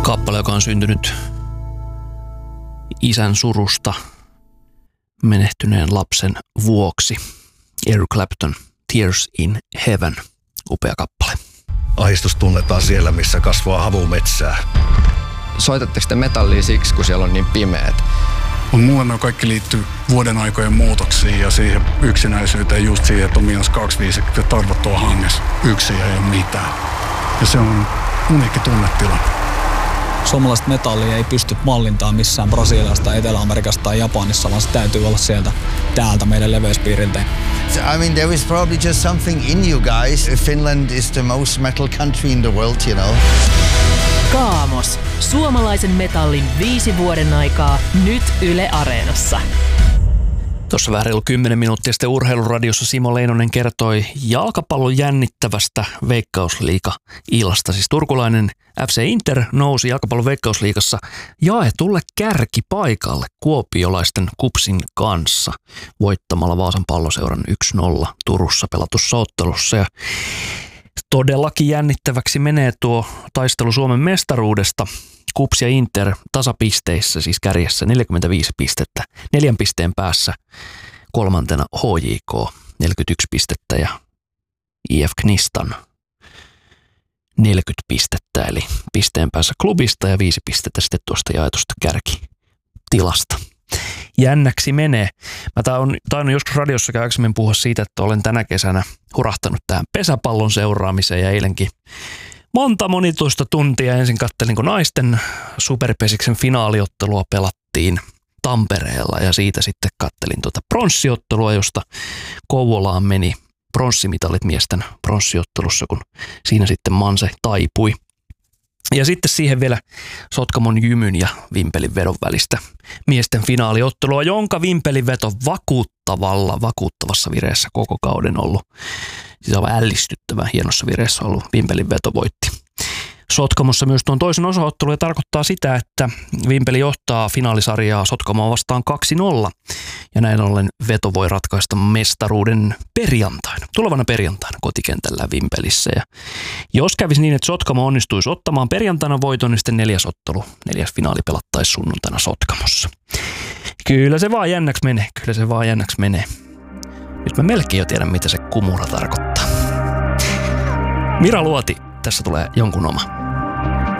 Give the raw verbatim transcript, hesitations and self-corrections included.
Kappale, joka on syntynyt isän surusta menehtyneen lapsen vuoksi. Eric Clapton, Tears in Heaven. Upea kappale. Ahdistus tunnetaan siellä, missä kasvaa havumetsää. Soitatteko te metallia siksi, kun siellä on niin pimeät? Mulle ne kaikki liittyy vuoden aikojen muutoksiin ja siihen yksinäisyyteen, just siihen, että on miinus kaksikymmentäviisi ja tarvottua hangessa. Yksin ei ole mitään. Ja se on uniikki tunnetila. Suomalaista metallia ei pysty mallintaan missään Brasiliasta, Etelä-Amerikasta tai Japanissa, vaan se täytyy olla sieltä täältä meidän leveyspiiriltä. I mean, there is probably just something in you guys. Finland is the most metal country in the world, you know. Kaamos. Suomalaisen metallin viisi vuoden aikaa nyt Yle Areenassa. Tuossa vähän reilu kymmenen minuuttia sitten Urheiluradiossa Simo Leinonen kertoi jalkapallon jännittävästä Veikkausliiga-illasta. Siis turkulainen F C Inter nousi jalkapallon Veikkausliigassa jaetulle kärkipaikalle kuopiolaisten Kupsin kanssa voittamalla Vaasan Palloseuran yksi nolla Turussa pelatussa ottelussa. Ja todellakin jännittäväksi menee tuo taistelu Suomen mestaruudesta. Kups ja Inter tasapisteissä, siis kärjessä neljäkymmentäviisi pistettä, neljän pisteen päässä kolmantena H J K neljäkymmentäyksi pistettä ja I F Knistan neljäkymmentä pistettä, eli pisteen päässä klubista ja viisi pistettä sitten tuosta jaetusta kärkitilasta. Jännäksi menee. Mä tainnut joskus radiossakin aikaisemmin puhua siitä, että olen tänä kesänä hurahtanut tähän pesäpallon seuraamiseen ja eilenkin monta monituista tuntia ensin kattelin, kun naisten superpesiksen finaaliottelua pelattiin Tampereella ja siitä sitten kattelin tuota pronssiottelua, josta Kouvolaan meni pronssimitalit miesten pronssiottelussa, kun siinä sitten Manse taipui. Ja sitten siihen vielä Sotkamon Jymyn ja Vimpelin vedon välistä miesten finaaliottelua, jonka Vimpelin veto vakuuttavalla, vakuuttavassa vireessä koko kauden ollut. Siis on ällistyttävän hienossa vireessä ollut. Vimpelin veto voitti Sotkamossa myös tuon toisen osaottelun ja tarkoittaa sitä, että Vimpeli johtaa finaalisarjaa Sotkamoa vastaan kaksi nolla. Ja näin ollen veto voi ratkaista mestaruuden perjantaina, tulevana perjantaina kotikentällä Vimpelissä. Ja jos kävisi niin, että Sotkamo onnistuisi ottamaan perjantaina voiton, niin sitten neljäs ottelu, neljäs finaali pelattaisi sunnuntaina Sotkamossa. Kyllä se vaan jännäksi menee, kyllä se vaan jännäksi menee. Nyt mä melkein jo tiedän, mitä se kumura tarkoittaa. Mira Luoti, tässä tulee jonkun oma.